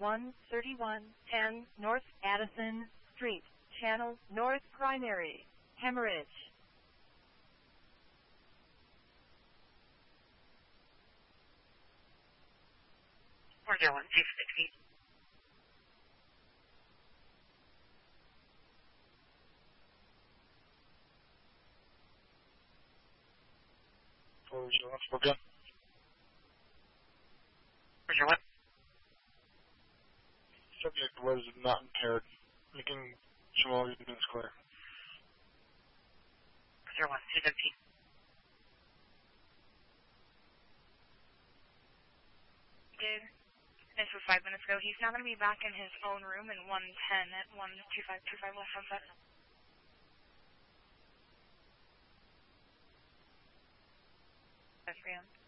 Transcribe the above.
13110 North Addison Street, Channel North Primary, hemorrhage. We're going 660. We're good. Where's your what? Subject was not impaired. Making Jamal units clear. 01-217. Did. This was 5 minutes ago. He's now going to be back in his own room in 110 at 12525 West Sunset. That's for you.